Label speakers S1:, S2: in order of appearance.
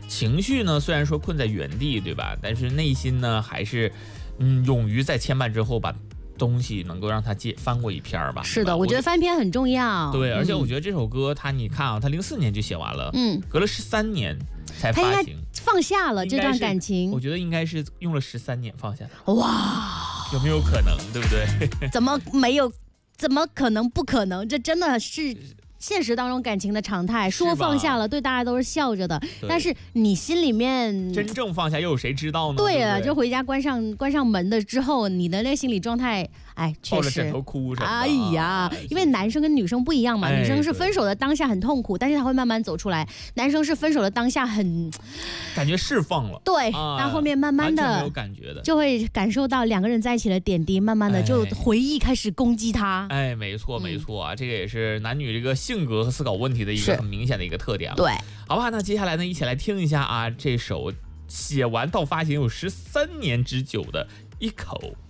S1: 情绪呢虽然说困在原地，对吧？但是内心呢还是勇于在牵绊之后把东西能够让它翻过一篇吧。
S2: 是的，我觉得翻篇很重要。
S1: 对，而且我觉得这首歌你看啊，他04年就写完了，隔了13年才发行，
S2: 放下了这段感情。
S1: 我觉得应该是用了13年放下的。
S2: 哇，
S1: 有没有可能？对不对？
S2: 怎么没有？怎么可能？不可能！这真的是现实当中感情的常态。说放下了，对大家都是笑着的，但是你心里面
S1: 真正放下又有谁知道呢？
S2: 对
S1: 了，
S2: 就回家关上门的之后，你的那心理状态，哎，确实
S1: 抱着枕头哭什么的。
S2: 哎呀，因为男生跟女生不一样嘛，女生是分手的当下很痛苦，但是他会慢慢走出来；男生是分手的当下很
S1: 感觉释放了，
S2: 对，但后面慢慢的
S1: 没有感觉的，
S2: 就会感受到两个人在一起的点滴，慢慢的就回忆开始攻击他。
S1: 哎，没错没错啊，这个也是男女这个性格和思考问题的一个很明显的一个特点。
S2: 对，
S1: 好吧，那接下来呢，一起来听一下啊，这首写完到发行有13年之久的《一口》。